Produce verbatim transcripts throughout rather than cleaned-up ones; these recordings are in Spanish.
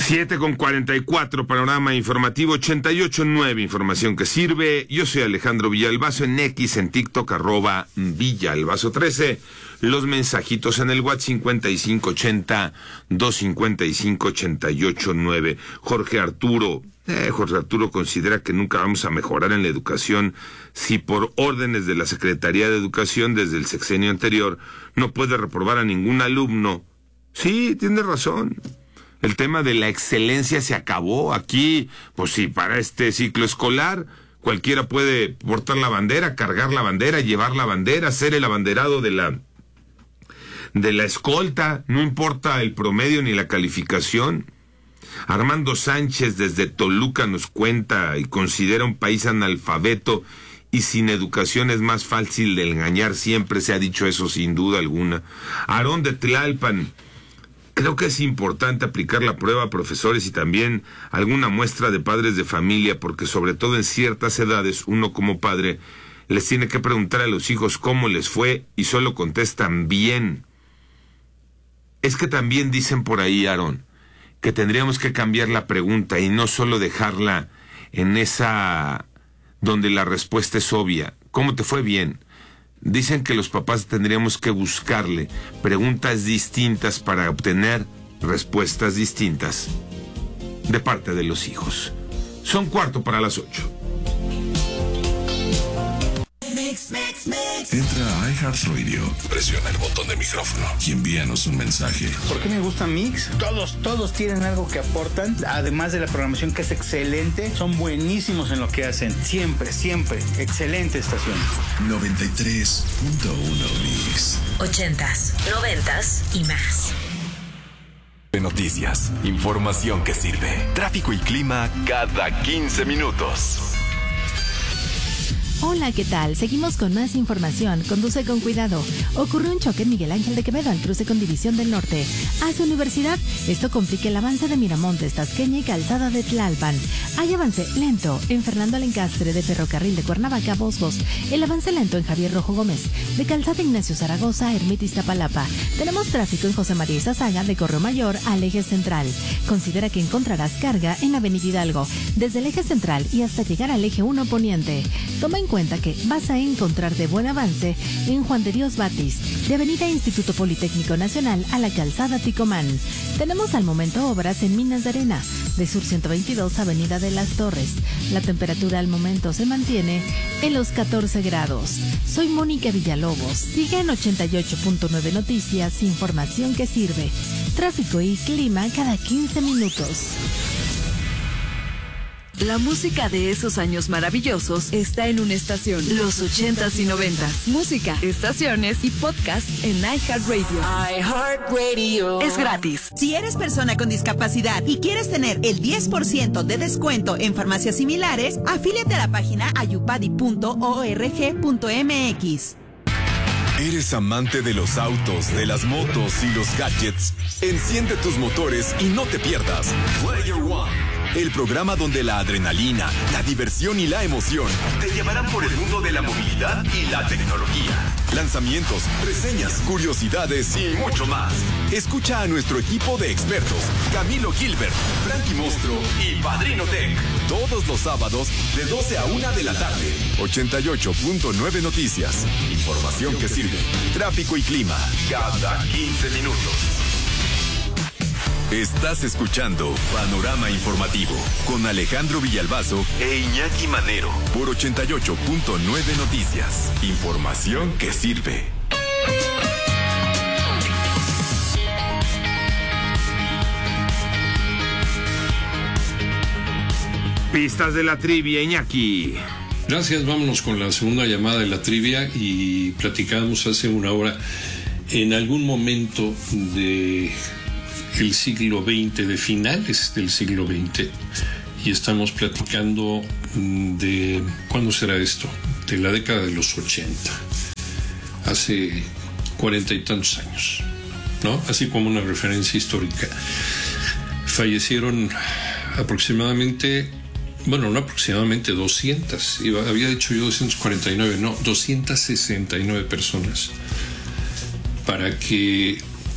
siete con cuarenta y cuatro, panorama informativo ochenta y ocho punto nueve, información que sirve. Yo soy Alejandro Villalbazo, en X, en TikTok, arroba Villalbazo trece. Los mensajitos en el WhatsApp cincuenta y cinco ochenta, doscientos cincuenta y cinco, ochenta y ocho nueve. Jorge Arturo, eh, Jorge Arturo considera que nunca vamos a mejorar en la educación si por órdenes de la Secretaría de Educación desde el sexenio anterior no puede reprobar a ningún alumno. Sí, tiene razón. El tema de la excelencia se acabó. Aquí, pues sí, para este ciclo escolar, cualquiera puede portar la bandera, cargar la bandera, llevar la bandera, ser el abanderado de la, de la escolta, no importa el promedio ni la calificación. Armando Sánchez desde Toluca nos cuenta y considera un país analfabeto y sin educación es más fácil de engañar. Siempre se ha dicho eso, sin duda alguna. Aarón de Tlalpan: creo que es importante aplicar la prueba a profesores y también alguna muestra de padres de familia, porque sobre todo en ciertas edades uno como padre les tiene que preguntar a los hijos cómo les fue y solo contestan bien. Es que también dicen por ahí, Aarón, que tendríamos que cambiar la pregunta y no solo dejarla en esa donde la respuesta es obvia. ¿Cómo te fue? Bien. Dicen que los papás tendríamos que buscarle preguntas distintas para obtener respuestas distintas de parte de los hijos. Son cuarto para las ocho. Entra a iHeartRadio, presiona el botón de micrófono y envíanos un mensaje. ¿Por qué me gusta Mix? Todos, todos tienen algo que aportan, además de la programación que es excelente. Son buenísimos en lo que hacen, siempre, siempre. Excelente estación. noventa y tres punto uno Mix. Ochentas, noventas y más. De noticias, información que sirve. Tráfico y clima cada quince minutos. Hola, ¿qué tal? Seguimos con más información. Conduce con cuidado. Ocurrió un choque en Miguel Ángel de Quevedo al cruce con División del Norte hacia Universidad. Esto complica el avance de Miramontes, Tasqueña y Calzada de Tlalpan. Hay avance lento en Fernando Alencastre de Ferrocarril de Cuernavaca a Bosbos. El avance lento en Javier Rojo Gómez de Calzada Ignacio Zaragoza a Ermita Iztapalapa. Tenemos tráfico en José María Izazaga de Correo Mayor al eje central. Considera que encontrarás carga en Avenida Hidalgo desde el eje central y hasta llegar al eje uno poniente. Toma en cuenta que vas a encontrar de buen avance en Juan de Dios Batis, de Avenida Instituto Politécnico Nacional a la Calzada Ticomán. Tenemos al momento obras en Minas de Arena, de Sur ciento veintidós, Avenida de las Torres. La temperatura al momento se mantiene en los catorce grados. Soy Mónica Villalobos. Sigue en ochenta y ocho punto nueve Noticias, información que sirve. Tráfico y clima cada quince minutos. La música de esos años maravillosos está en una estación. Los ochentas y noventas. Música, estaciones y podcast en iHeartRadio. iHeartRadio. Es gratis. Si eres persona con discapacidad y quieres tener el diez por ciento de descuento en farmacias similares, afíliate a la página ayupadi punto org punto mx. ¿Eres amante de los autos, de las motos y los gadgets? Enciende tus motores y no te pierdas Player One, el programa donde la adrenalina, la diversión y la emoción te llevarán por el mundo de la movilidad y la tecnología. Lanzamientos, reseñas, curiosidades y mucho más. Escucha a nuestro equipo de expertos, Camilo Gilbert, Frankie Mostro y Padrino Tech, todos los sábados de doce a una de la tarde. ochenta y ocho punto nueve Noticias. Información que sirve. Tráfico y clima cada quince minutos. Estás escuchando Panorama Informativo con Alejandro Villalbazo e Iñaki Manero por ochenta y ocho punto nueve Noticias. Información que sirve. Pistas de la trivia, Iñaki. Gracias, vámonos con la segunda llamada de la trivia y platicamos hace una hora en algún momento de el siglo veinte, de finales del siglo veinte, y estamos platicando de ¿cuándo será esto? De la década de los ochenta, hace cuarenta y tantos años, ¿no? Así como una referencia histórica. Fallecieron aproximadamente, bueno, no aproximadamente, doscientas, iba, había dicho yo doscientas cuarenta y nueve, no, doscientas sesenta y nueve personas, para que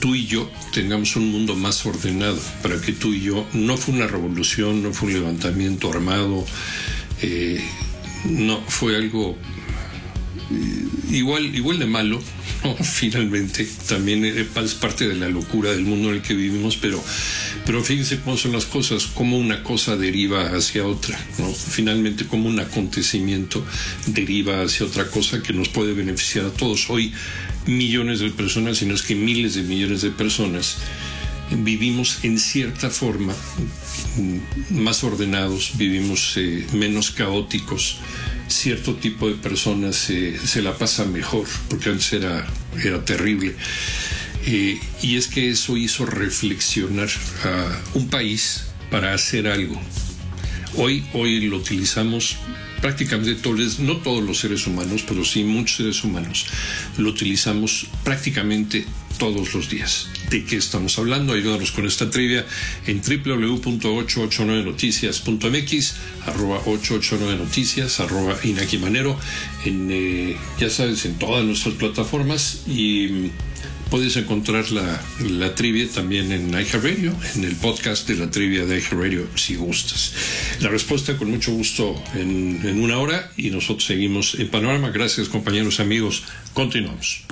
tú y yo tengamos un mundo más ordenado, para que tú y yo, no fue una revolución, no fue un levantamiento armado, eh, no, fue algo eh, igual, igual de malo, ¿no? Finalmente, también es parte de la locura del mundo en el que vivimos, pero, pero fíjense cómo son las cosas, cómo una cosa deriva hacia otra, ¿no? Finalmente, cómo un acontecimiento deriva hacia otra cosa que nos puede beneficiar a todos. Hoy, millones de personas, si no es que miles de millones de personas, vivimos en cierta forma más ordenados, vivimos eh, menos caóticos. Cierto tipo de personas eh, se la pasa mejor, porque antes era, era terrible. Eh, y es que eso hizo reflexionar a un país para hacer algo. Hoy, hoy lo utilizamos prácticamente todos, no todos los seres humanos, pero sí muchos seres humanos, lo utilizamos prácticamente todos los días. ¿De qué estamos hablando? Ayúdanos con esta trivia en doble u doble u doble u punto ochocientos ochenta y nueve noticias punto m x, arroba ochocientos ochenta y nueve noticias, arroba Inaki Manero, en, eh, ya sabes, en todas nuestras plataformas, y puedes encontrar la, la trivia también en iHeartRadio, en el podcast de la trivia de iHeartRadio, si gustas. La respuesta con mucho gusto en, en una hora, y nosotros seguimos en Panorama. Gracias, compañeros, amigos. Continuamos.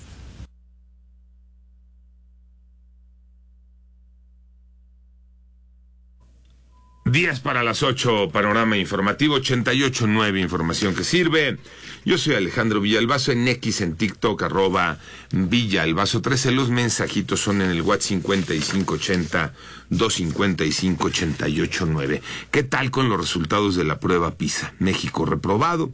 diez para las ocho, Panorama Informativo, ochenta y ocho punto nueve, información que sirve. Yo soy Alejandro Villalbazo, en X, en TikTok, arroba Villalbazo trece. Los mensajitos son en el WhatsApp cincuenta y cinco ochenta, doscientos cincuenta y cinco, ochenta y ocho nueve. ¿Qué tal con los resultados de la prueba PISA? México reprobado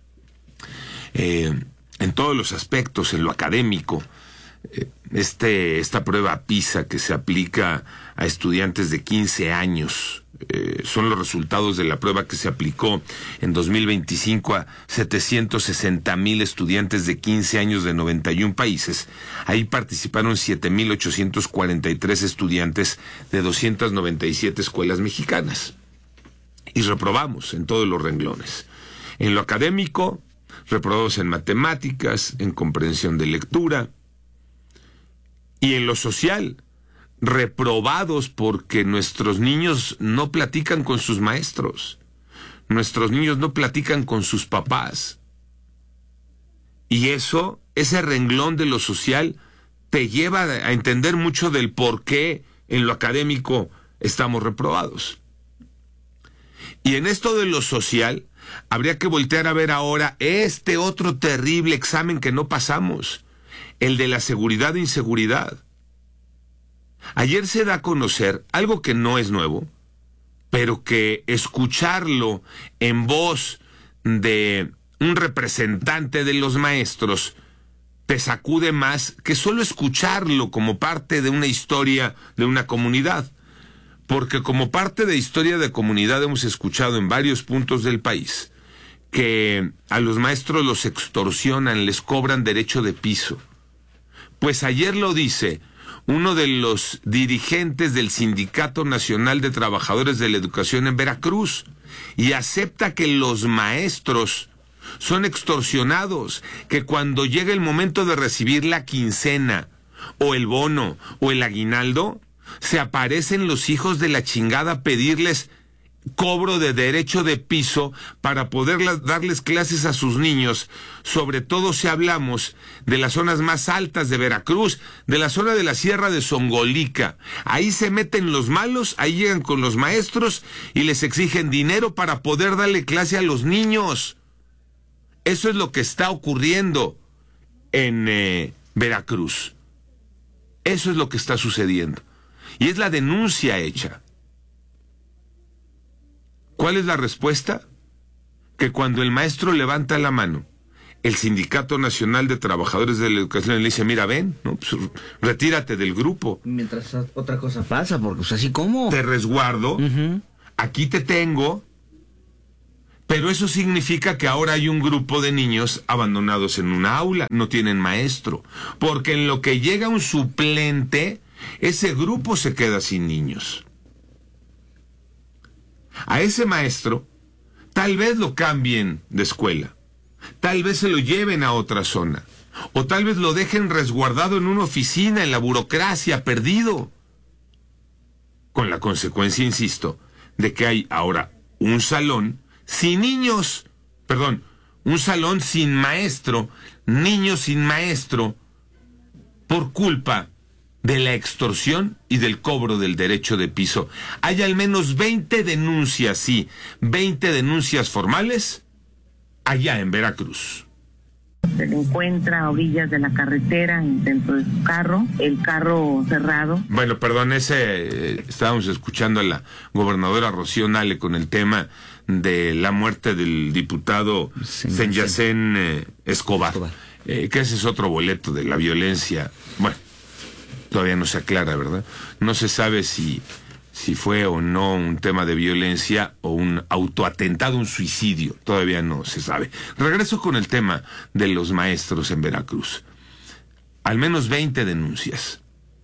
eh, en todos los aspectos, en lo académico. Eh, este, esta prueba PISA que se aplica a estudiantes de quince años, Eh, son los resultados de la prueba que se aplicó en dos mil veinticinco a setecientos sesenta mil estudiantes de quince años de noventa y un países. Ahí participaron siete mil ochocientos cuarenta y tres estudiantes de doscientas noventa y siete escuelas mexicanas. Y reprobamos en todos los renglones. En lo académico, reprobamos en matemáticas, en comprensión de lectura. Y en lo social, reprobados porque nuestros niños no platican con sus maestros, nuestros niños no platican con sus papás, y eso, ese renglón de lo social te lleva a entender mucho del por qué en lo académico estamos reprobados. Y en esto de lo social habría que voltear a ver ahora este otro terrible examen que no pasamos, el de la seguridad e inseguridad. Ayer se da a conocer algo que no es nuevo, pero que escucharlo en voz de un representante de los maestros te sacude más que solo escucharlo como parte de una historia de una comunidad. Porque como parte de historia de comunidad hemos escuchado en varios puntos del país que a los maestros los extorsionan, les cobran derecho de piso. Pues ayer lo dice uno de los dirigentes del Sindicato Nacional de Trabajadores de la Educación en Veracruz, y acepta que los maestros son extorsionados, que cuando llega el momento de recibir la quincena, o el bono, o el aguinaldo, se aparecen los hijos de la chingada a pedirles cobro de derecho de piso para poder darles clases a sus niños, sobre todo si hablamos de las zonas más altas de Veracruz, de la zona de la Sierra de Zongolica. Ahí se meten los malos, ahí llegan con los maestros y les exigen dinero para poder darle clase a los niños. Eso es lo que está ocurriendo en eh, Veracruz. Eso es lo que está sucediendo. Y es la denuncia hecha. ¿Cuál es la respuesta? Que cuando el maestro levanta la mano, el Sindicato Nacional de Trabajadores de la Educación le dice, mira, ven, ¿no? Pues, retírate del grupo. Mientras otra cosa pasa, porque pues así como... Te resguardo, uh-huh. Aquí te tengo, pero eso significa que ahora hay un grupo de niños abandonados en una aula, no tienen maestro, porque en lo que llega un suplente, ese grupo se queda sin niños. A ese maestro, tal vez lo cambien de escuela, tal vez se lo lleven a otra zona, O tal vez lo dejen resguardado en una oficina, en la burocracia, perdido. Con la consecuencia, insisto, de que hay ahora un salón sin niños, perdón, un salón sin maestro, niños sin maestro, por culpa de la extorsión y del cobro del derecho de piso. Hay al menos veinte denuncias, sí, veinte denuncias formales allá en Veracruz. Se le encuentra a orillas de la carretera dentro de su carro, el carro cerrado. Bueno, perdón, ese eh, estábamos escuchando a la gobernadora Rocío Nale con el tema de la muerte del diputado Senyacén eh, Escobar, Escobar. Eh, que ese es otro boleto de la violencia. Bueno, todavía no se aclara, ¿verdad? No se sabe si, si fue o no un tema de violencia o un autoatentado, un suicidio. Todavía no se sabe. Regreso con el tema de los maestros en Veracruz. Al menos veinte denuncias.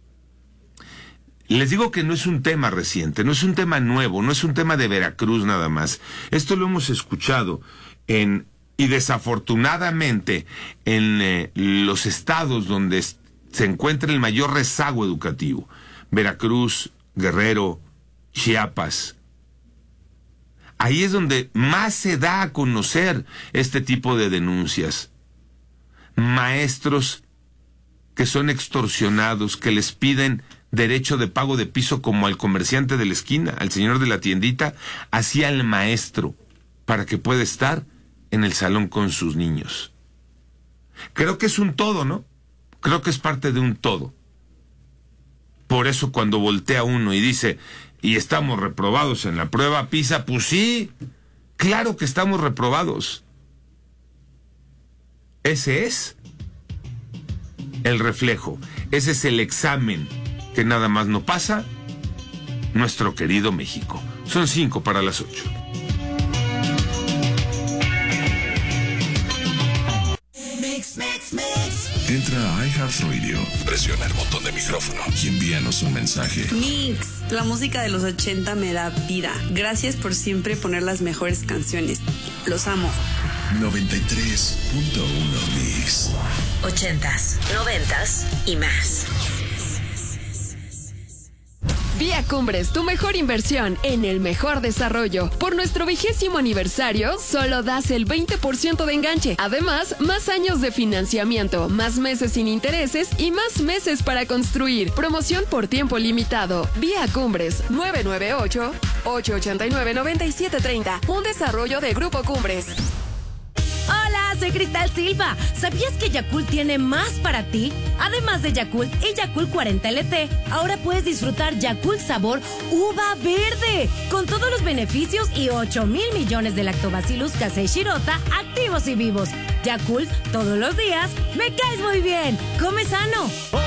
Les digo que no es un tema reciente, no es un tema nuevo, no es un tema de Veracruz nada más. Esto lo hemos escuchado en, y desafortunadamente, en eh, los estados donde se encuentra el mayor rezago educativo. Veracruz, Guerrero, Chiapas. Ahí es donde más se da a conocer este tipo de denuncias. Maestros que son extorsionados, que les piden derecho de pago de piso como al comerciante de la esquina, al señor de la tiendita, así al maestro, para que pueda estar en el salón con sus niños. Creo que es un todo, ¿no? Creo que es parte de un todo. Por eso cuando voltea uno y dice, y estamos reprobados en la prueba PISA, pues sí, claro que estamos reprobados. Ese es el reflejo, ese es el examen que nada más no pasa nuestro querido México. Son cinco para las ocho. Mix, mix, mix. Entra a iHeartRadio, presiona el botón de micrófono y envíanos un mensaje. Mix, la música de los ochenta me da vida. Gracias por siempre poner las mejores canciones. Los amo. noventa y tres punto uno Mix. Ochentas, noventas y más. Vía Cumbres, tu mejor inversión en el mejor desarrollo. Por nuestro vigésimo aniversario, solo das el veinte por ciento de enganche. Además, más años de financiamiento, más meses sin intereses y más meses para construir. Promoción por tiempo limitado. Vía Cumbres, nueve nueve ocho, ocho ocho nueve, nueve siete tres cero. Un desarrollo de Grupo Cumbres. Hola, soy Cristal Silva. ¿Sabías que Yakult tiene más para ti? Además de Yakult y Yakult cuarenta L T, ahora puedes disfrutar Yakult sabor uva verde, con todos los beneficios y ocho mil millones de Lactobacillus casei shirota activos y vivos. Yakult, todos los días, me caes muy bien. Come sano.